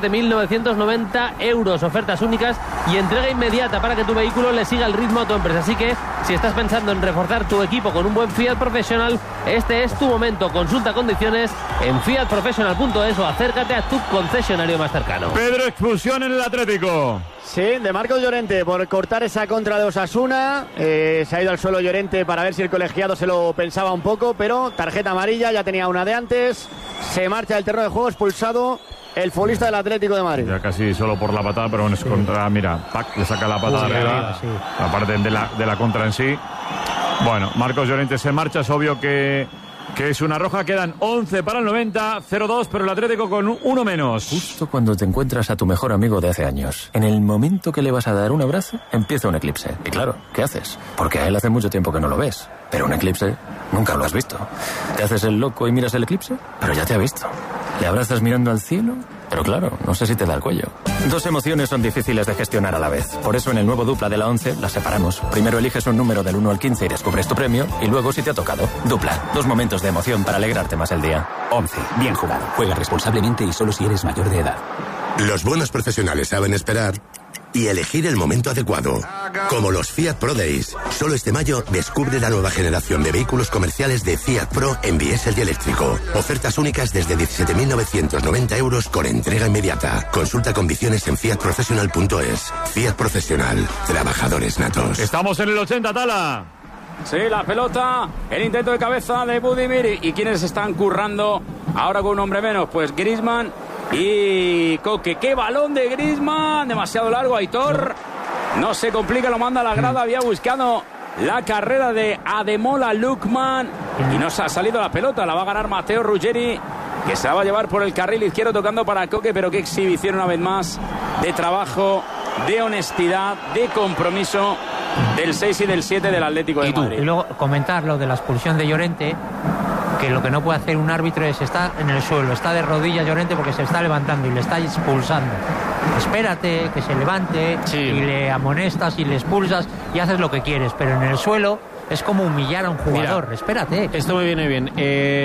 17.990 euros. Ofertas únicas y entrega inmediata para que tu vehículo le siga el ritmo a tu empresa. Así que si estás pensando en reforzar tu equipo con un buen Fiat Professional, este es tu momento. Consulta condiciones en fiatprofessional.es o acércate a tu concesionario más cercano. Pedro, expulsión en el Atlético. Sí, de Marcos Llorente por cortar esa contra de Osasuna. Se ha ido al suelo Llorente para ver si el colegiado se lo pensaba un poco, pero tarjeta amarilla, ya tenía una de antes. Se marcha del terreno de juego, expulsado el futbolista del Atlético de Madrid. Ya casi solo por la patada, pero bueno, es contra, mira, Pac le saca la patada arriba, aparte de la contra en sí. Bueno, Marcos Llorente se marcha, es obvio que es una roja. Quedan 11 para el 90, 0-2, pero el Atlético con uno menos. Justo cuando te encuentras a tu mejor amigo de hace años, en el momento que le vas a dar un abrazo, empieza un eclipse. Y claro, ¿qué haces? Porque a él hace mucho tiempo que no lo ves. Pero un eclipse nunca lo has visto. Te haces el loco y miras el eclipse, pero ya te ha visto. Le abrazas mirando al cielo, pero claro, no sé si te da el cuello. Dos emociones son difíciles de gestionar a la vez. Por eso en el nuevo Dupla de la 11 las separamos. Primero eliges un número del 1 al 15 y descubres tu premio, y luego si te ha tocado. Dupla, dos momentos de emoción para alegrarte más el día. 11. Bien jugado. Juega responsablemente y solo si eres mayor de edad. Los buenos profesionales saben esperar y elegir el momento adecuado. Como los Fiat Pro Days. Solo este mayo descubre la nueva generación de vehículos comerciales de Fiat Pro en diésel y eléctrico. Ofertas únicas desde 17.990 euros con entrega inmediata. Consulta condiciones en fiatprofessional.es. Fiat Professional. Trabajadores natos. Estamos en el 80, Tala. Sí, la pelota, el intento de cabeza de Budimir. ¿Y quiénes están currando ahora con un hombre menos? Pues Griezmann y Coque. ¡Qué balón de Griezmann! Demasiado largo, Aitor. No se complica, lo manda a la grada. Había buscado la carrera de Ademola Lookman y no se ha salido la pelota. La va a ganar Matteo Ruggeri, que se la va a llevar por el carril izquierdo tocando para Coque. Pero qué exhibición una vez más de trabajo, de honestidad, de compromiso del 6 y del 7 del Atlético de Madrid. Y luego comentar lo de la expulsión de Llorente, que lo que no puede hacer un árbitro es estar en el suelo, está de rodillas Llorente porque se está levantando y le está expulsando. Espérate que se levante y le amonestas y le expulsas y haces lo que quieres, pero en el suelo es como humillar a un jugador. Mira, espérate. Esto me viene bien.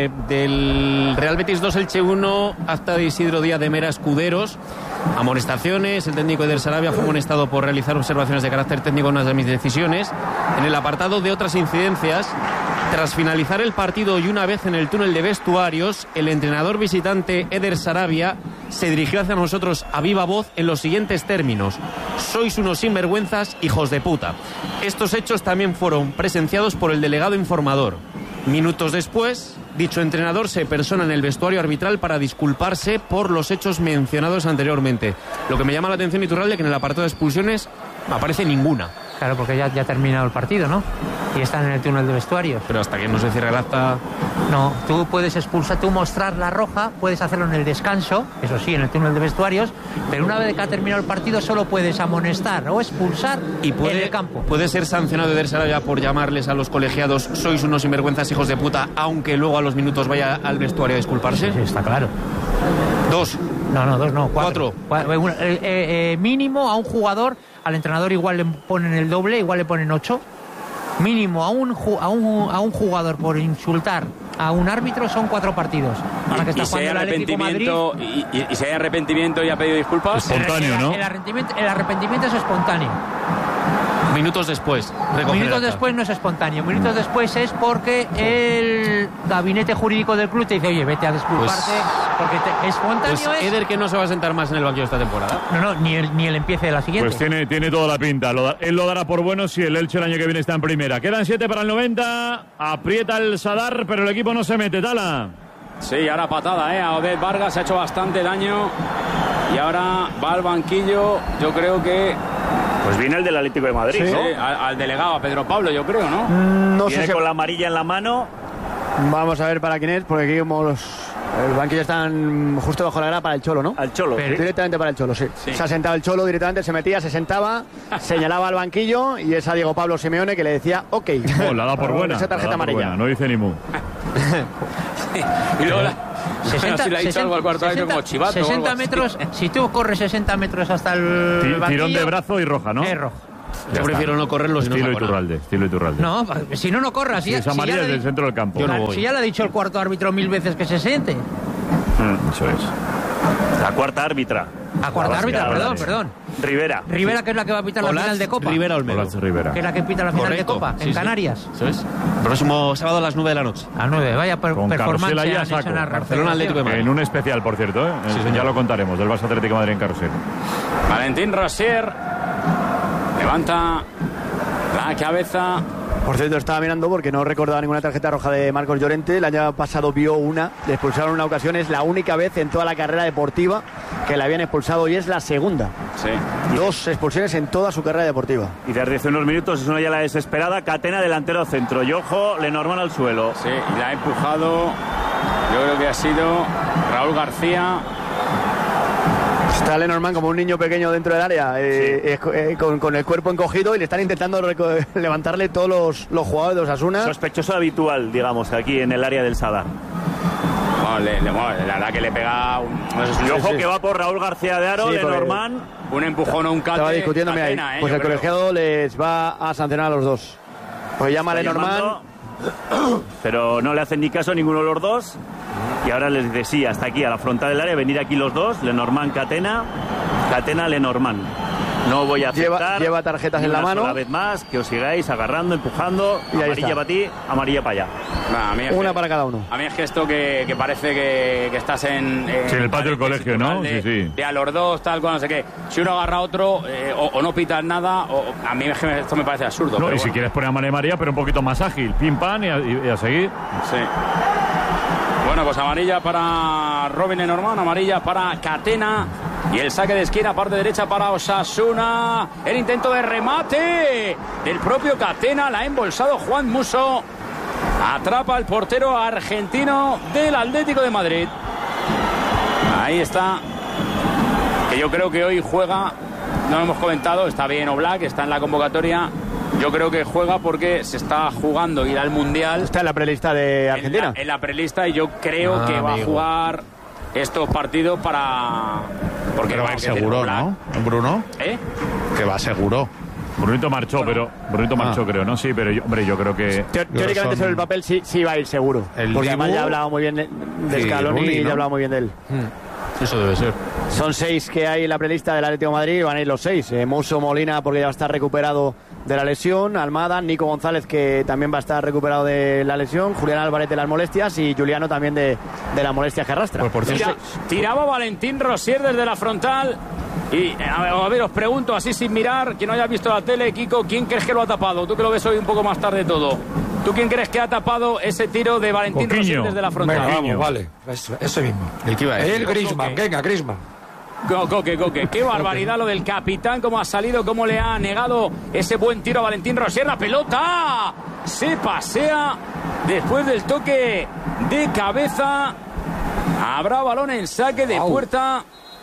Del Real Betis 2, Elche 1, acta de Isidro Díaz de Mera Escuderos. Amonestaciones. El técnico Eder Sarabia fue amonestado por realizar observaciones de carácter técnico en una de mis decisiones. En el apartado de otras incidencias, tras finalizar el partido y una vez en el túnel de vestuarios, el entrenador visitante Eder Sarabia se dirigió hacia nosotros a viva voz en los siguientes términos: sois unos sinvergüenzas, hijos de puta. Estos hechos también fueron presenciados por el delegado informador. Minutos después, dicho entrenador se persona en el vestuario arbitral para disculparse por los hechos mencionados anteriormente. Lo que me llama la atención, Iturralde, que en el apartado de expulsiones no aparece ninguna. Claro, porque ya ha terminado el partido, ¿no? Y están en el túnel de vestuarios. Pero hasta que no se cierre el acta... No, tú puedes expulsar, tú mostrar la roja, puedes hacerlo en el descanso, eso sí, en el túnel de vestuarios, pero una vez que ha terminado el partido solo puedes amonestar o expulsar en el campo. ¿Puede ser sancionado Eder Sarabia por llamarles a los colegiados sois unos sinvergüenzas, hijos de puta, aunque luego a los minutos vaya al vestuario a disculparse? Sí, está claro. 2. No, 2 no, 4. Mínimo a un jugador, al entrenador igual le ponen el doble, igual le ponen 8. Mínimo a un jugador por insultar a un árbitro son 4 partidos. Ahora que está jugando el Atlético Madrid. Y si hay arrepentimiento y ha pedido disculpas. Espontáneo, ¿no? El arrepentimiento es espontáneo. Minutos después. Minutos después no es espontáneo. Minutos después es porque el gabinete jurídico del club te dice: oye, vete a disculparte, porque espontáneo pues es... Eder, que no se va a sentar más en el banquillo esta temporada. No, ni el empiece de la siguiente. Pues tiene toda la pinta. Él lo dará por bueno si el Elche el año que viene está en primera. Quedan 7 para el 90. Aprieta el Sadar, pero el equipo no se mete. Tala. Sí, ahora patada, a Oded Vargas ha hecho bastante daño y ahora va al banquillo. Yo creo que Pues viene el del Atlético de Madrid, sí, ¿no? Al delegado, a Pedro Pablo, yo creo, ¿no? No viene sé si... con la amarilla en la mano. Vamos a ver para quién es, porque aquí como el banquillo están justo bajo la grada para el Cholo, ¿no? Al Cholo. Directamente para el Cholo, sí. Se ha sentado el Cholo directamente, se metía, se sentaba, señalaba al banquillo y es a Diego Pablo Simeone que le decía ok. La da por buena. Esa tarjeta amarilla. No dice ni mu. Y luego 60, si le ha dicho algo al cuarto árbitro como chivato. 60 metros, si tú corres 60 metros hasta el banquillo... Tirón de brazo y roja, ¿no? Es roja. Yo prefiero no correrlo si no Estilo saco nada. Iturralde. No, si no corras. Si es amarilla desde el centro del campo. Yo no voy. Si ya le ha dicho el cuarto árbitro 1000 veces que se siente. Eso es. La cuarta árbitra. A cuarta árbitra, perdón. Rivera. Rivera, que es la que va a pitar la final de Copa. Rivera Olmedo. Rivera. Que es la que pita la final de Copa, en Canarias. Eso es. Próximo sábado a las 9 de la noche. A 9, vaya Con performance carrusel ahí a han hecho saco. en la Barcelona Atlético de Madrid. En un especial, por cierto, ¿eh? Ya lo contaremos, del Barça Atlético de Madrid en carrusel. Valentín Rosier levanta la cabeza. Por cierto, estaba mirando porque no recordaba ninguna tarjeta roja de Marcos Llorente. El año pasado vio una, le expulsaron una ocasión. Es la única vez en toda la carrera deportiva que la habían expulsado y es la segunda. Sí. 2 expulsiones en toda su carrera deportiva. Y desde hace unos minutos es una ya la desesperada. Catena, delantero centro. Y ojo, Lenormand al suelo. Sí, y la ha empujado. Yo creo que ha sido Raúl García. Está Lenormand como un niño pequeño dentro del área, con el cuerpo encogido, y le están intentando levantarle todos los jugadores de Osasuna. Sospechoso habitual, digamos, aquí en el área del Sadar. La verdad que le pega Y ojo que va por Raúl García de Aro, Lenormand. Un empujón o un cate. Estaba discutiéndome ahí. Catena, Pues el colegiado les va a sancionar a los dos. Pues llama a Lenormand. Pero no le hacen ni caso a ninguno de los dos. Y ahora les dice sí, hasta aquí, a la frontal del área, venir aquí los dos, Lenormand, Catena, Lenormand. No voy a aceptar. Lleva tarjetas en la mano. Una vez más, que os sigáis agarrando, empujando. Y ahí amarilla está. para ti, amarilla para allá. Una para cada uno. A mí es que esto que parece que estás en el patio del colegio, ¿no? Sí. De a los dos, tal, cual, no sé qué. Si uno agarra a otro, o no pitas nada, a mí es que esto me parece absurdo. No, pero y si quieres poner a María, pero un poquito más ágil. Pim, pam y a seguir. Sí. Bueno, pues amarilla para Robin Lenormand, amarilla para Catena. Y el saque de esquina, parte derecha para Osasuna. El intento de remate del propio Catena. La ha embolsado Juan Musso. Atrapa al portero argentino del Atlético de Madrid. Ahí está. Que yo creo que hoy juega. No lo hemos comentado. Está bien Oblak, está en la convocatoria. Yo creo que juega porque se está jugando ir al Mundial. Está en la prelista de Argentina. En la prelista, y yo creo que va a jugar estos partidos para... Porque va a ir seguro, ¿no? Bruno. Que va seguro. Brunito marchó, creo, ¿no? Sí, pero yo creo que... Teóricamente sobre el papel sí va a ir seguro. Porque además ya ha hablado muy bien de Scaloni y ya ha hablado muy bien de él. Eso debe ser. Son 6 que hay en la prelista del Atlético de Madrid, van a ir los 6. Musso, Molina, porque ya va a estar recuperado de la lesión, Almada, Nico González, que también va a estar recuperado de la lesión, Julián Álvarez de las molestias y Juliano también de las molestias que arrastra. Tiraba Valentín Rosier desde la frontal. Y a ver, os pregunto así sin mirar, quien no haya visto la tele, Kiko, ¿quién crees que lo ha tapado? Tú que lo ves hoy un poco más tarde todo. ¿Tú quién crees que ha tapado ese tiro de Valentín Rosier desde la frontal? Venga, vamos, vale, ese mismo. El que iba a decir. El Griezmann, venga, Griezmann. Coque. Qué barbaridad lo del capitán, cómo ha salido, cómo le ha negado ese buen tiro a Valentín Rosier. La pelota se pasea después del toque de cabeza. Habrá balón en saque de puerta.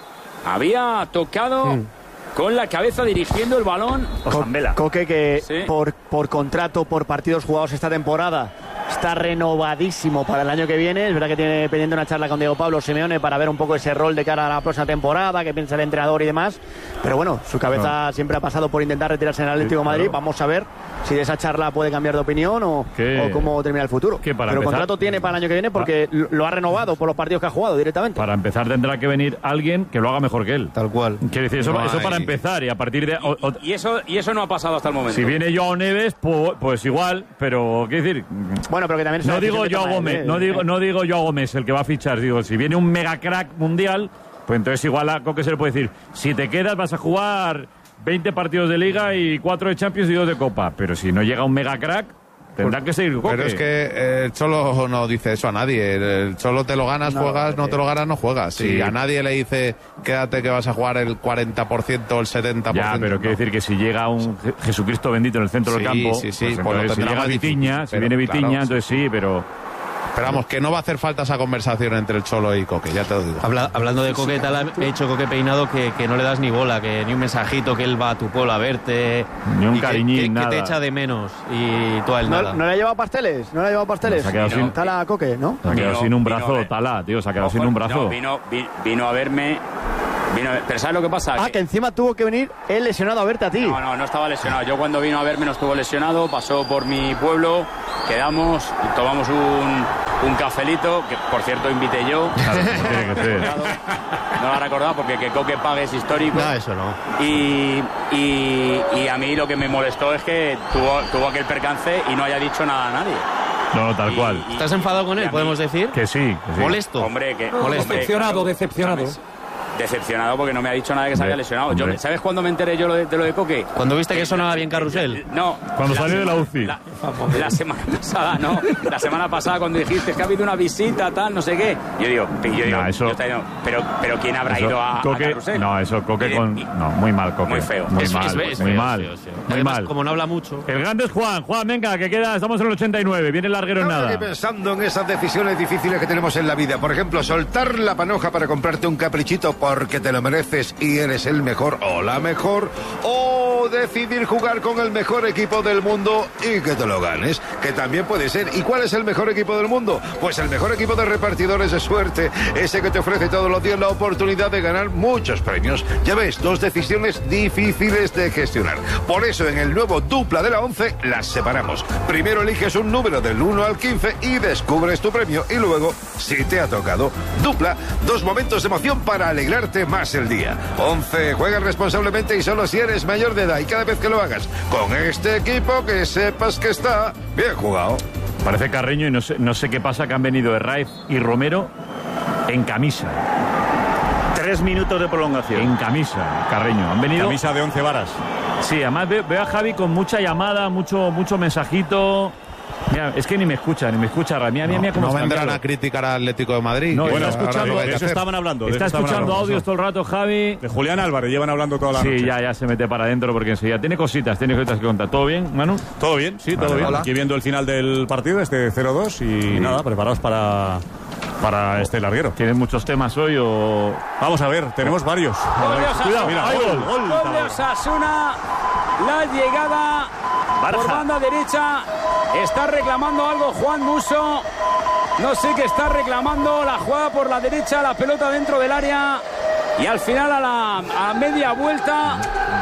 Había tocado con la cabeza dirigiendo el balón. Coque, que por contrato, por partidos jugados esta temporada, está renovadísimo para el año que viene. Es verdad que tiene pendiente una charla con Diego Pablo Simeone para ver un poco ese rol de cara a la próxima temporada, qué piensa el entrenador y demás. Pero bueno, su cabeza siempre ha pasado por intentar retirarse en el Atlético de Madrid. Vamos a ver si de esa charla puede cambiar de opinión o cómo termina el futuro. Pero contrato tiene para el año que viene porque lo ha renovado por los partidos que ha jugado directamente. Para empezar tendrá que venir alguien que lo haga mejor que él. Tal cual. Quiere decir, eso para empezar, y a partir de... Y eso no ha pasado hasta el momento. Si viene Joao Neves, pues igual, pero quiero decir... Bueno, pero que también... No digo Joao Gómez, no digo Joao Gómez el que va a fichar, digo, si viene un mega crack mundial, pues entonces igual a Coque se le puede decir, si te quedas vas a jugar 20 partidos de Liga y 4 de Champions y 2 de Copa, pero si no llega un mega crack, Tendrá que seguir Coque. Pero es que el Cholo no dice eso a nadie. El Cholo te lo ganas, juegas, no te lo ganas, no juegas. Si a nadie le dice quédate que vas a jugar el 40% o el 70%. Ya, pero quiere decir que si llega un Jesucristo bendito en el centro del campo, pues si llega Vitiña, si viene Vitiña, entonces sí, pero vamos, que no va a hacer falta esa conversación entre el Cholo y Coque, ya te lo digo. Hablando de Coque, tal, he hecho Coque Peinado que no le das ni bola, que ni un mensajito, que él va a tu pueblo a verte. Ni un cariñín, nada. Que te echa de menos y tú a él nada. ¿No le ha llevado pasteles? ¿No le ha llevado pasteles? Se ha quedado sin Tala Coque, ¿no? Se ha quedado sin un brazo, Tala, tío, se ha quedado sin un brazo. No, vino a verme. Pero ¿sabes lo que pasa? Que encima tuvo que venir él lesionado a verte a ti. No estaba lesionado. Yo cuando vino a verme no estuvo lesionado, pasó por mi pueblo, quedamos, tomamos un cafelito, que por cierto invité yo. Claro, tiene que ser. No lo ha recordado porque que Coque pague es histórico. No, eso no. Y a mí lo que me molestó es que tuvo aquel percance y no haya dicho nada a nadie. No, tal cual. ¿Estás enfadado con él, podemos decir? Que sí. ¿Molesto? Hombre, que... Decepcionado porque no me ha dicho nada que se haya lesionado. ¿Sabes cuándo me enteré yo de lo de Coque? ¿Cuando viste que sonaba bien Carrusel? No. Cuando salió de la UCI. La semana pasada, no. La semana pasada cuando dijiste que ha habido una visita, tal, no sé qué. Yo digo, pero ¿quién habrá ido a Carrusel? No, eso Coque no, muy mal Coque. Muy feo. Muy mal. Además, como no habla mucho. El grande es Juan, venga, que queda, estamos en el 89, viene el larguero en nada. Estoy pensando en esas decisiones difíciles que tenemos en la vida. Por ejemplo, soltar la panoja para comprarte un caprichito porque te lo mereces y eres el mejor o la mejor, o decidir jugar con el mejor equipo del mundo y que te lo ganes, que también puede ser. ¿Y cuál es el mejor equipo del mundo? Pues el mejor equipo de repartidores de suerte, ese que te ofrece todos los días la oportunidad de ganar muchos premios. Ya ves, 2 decisiones difíciles de gestionar. Por eso en el nuevo Dupla de la 11 las separamos. Primero eliges un número del 1 al 15 y descubres tu premio, y luego, si te ha tocado, Dupla, 2 momentos de emoción para alegrarte más el día. 11, juega responsablemente y solo si eres mayor de edad, y cada vez que lo hagas con este equipo, que sepas que está bien jugado. Parece Carreño y no sé qué pasa, que han venido Herraiz y Romero en camisa. 3 minutos de prolongación. En camisa, Carreño. Han venido. Camisa de 11 varas. Sí, además veo a Javi con mucha llamada, mucho mensajito. Mira, es que ni me escucha, Mira, no vendrán a criticar al Atlético de Madrid. No, bueno, escuchando, de eso estaban hablando. Está escuchando audios todo el rato, Javi. De Julián Álvarez llevan hablando toda la noche. Sí, ya se mete para adentro porque enseguida tiene cositas que contar. ¿Todo bien, Manu? Todo bien, sí, todo bien. Hola. Aquí viendo el final del partido, 0-2 y nada, preparados para este larguero. ¿Tienen muchos temas hoy o...? Vamos a ver, tenemos varios. Cuidado, mira, hay gol de Osasuna. La llegada por banda derecha. Está reclamando algo Juan Musso. No sé qué está reclamando. La jugada por la derecha, la pelota dentro del área. Y al final a media vuelta,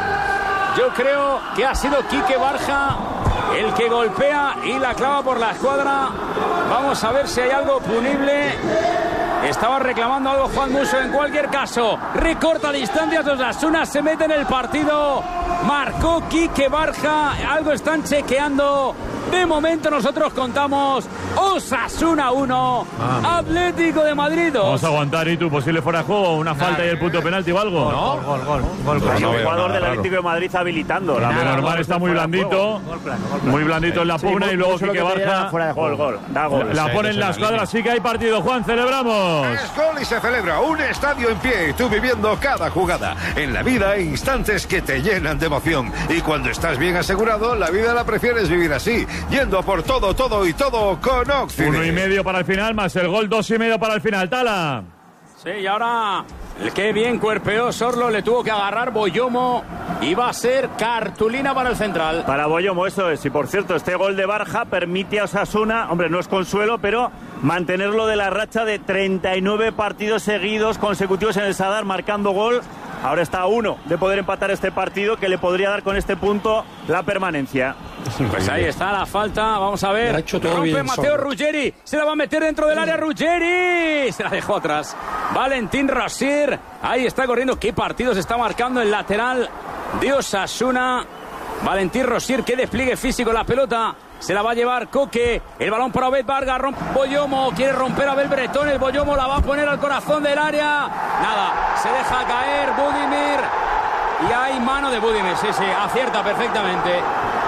yo creo que ha sido Quique Barja el que golpea y la clava por la escuadra. Vamos a ver si hay algo punible. Estaba reclamando algo Juan Musso. En cualquier caso, recorta distancias. Osasuna se mete en el partido. Marcó Quique Barja. Algo están chequeando. De momento nosotros contamos Osasuna 1, Atlético de Madrid 2. Vamos a aguantar, ¿y tú? Posible fuera de juego, una falta y el punto penalti o algo. Gol. Un jugador del Atlético de Madrid habilitando. La normal está muy blandito. Muy blandito en la pugna y luego Quique Barja. Gol. La pone en la escuadra, así que hay partido. Juan, celebramos. Es gol y se celebra. Un estadio en pie y tú viviendo cada jugada. En la vida hay instantes que te llenan de emoción. Y cuando estás bien asegurado, la vida la prefieres vivir así. Yendo por todo con Oxide. 1,5 para el final, más el gol 2,5 para el final. Tala. Sí, y ahora qué bien cuerpeó Sorlo, le tuvo que agarrar Boyomo y va a ser cartulina para el central. Para Boyomo, eso es. Y por cierto, este gol de Barja permite a Osasuna, hombre, no es consuelo, pero mantenerlo de la racha de 39 partidos seguidos consecutivos en el Sadar marcando gol. Ahora está a 1 de poder empatar este partido, que le podría dar con este punto la permanencia. Pues ahí está la falta, vamos a ver. Ha hecho todo rompe bien, Mateo Ruggeri, se la va a meter dentro del área Ruggeri, se la dejó atrás. Valentín Rosier, ahí está corriendo. Qué partido se está marcando el lateral de Osasuna. Valentín Rosier, qué despliegue físico, la pelota se la va a llevar Coque, el balón para Obed Vargas, rompe Boyomo, quiere romper a Abel Bretón, el Boyomo la va a poner al corazón del área, nada, se deja caer Budimir y hay mano de Budimir, sí, acierta perfectamente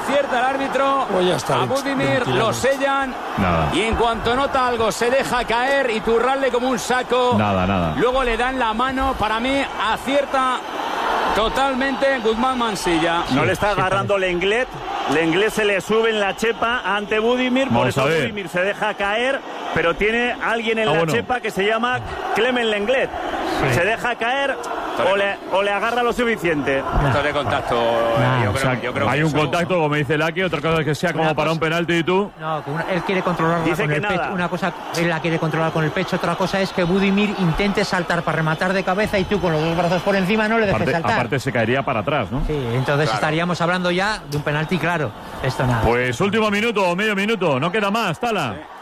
acierta el árbitro. Pues ya está, a Budimir lo sellan. Nada. Y en cuanto nota algo se deja caer y Turralde como un saco. Nada. Luego le dan la mano. Para mí acierta totalmente Guzmán Mansilla. No le está agarrando Lenglet. Lenglet se le sube en la chepa ante Budimir. Por eso Budimir se deja caer. Pero tiene alguien en la chepa que se llama Clement Lenglet. Sí. Se deja caer o le agarra lo suficiente. Esto de contacto. Yo creo hay que un contacto, como dice Laki. Otra cosa es que sea como para un penalti y tú. No, que él quiere controlarla con el pecho. Una cosa, él la quiere controlar con el pecho. Otra cosa es que Budimir intente saltar para rematar de cabeza y tú con los dos brazos por encima no le dejes saltar. Aparte se caería para atrás, ¿no? Sí, entonces estaríamos hablando ya de un penalti claro. Esto nada. Pues último minuto o medio minuto. No queda más, Tala.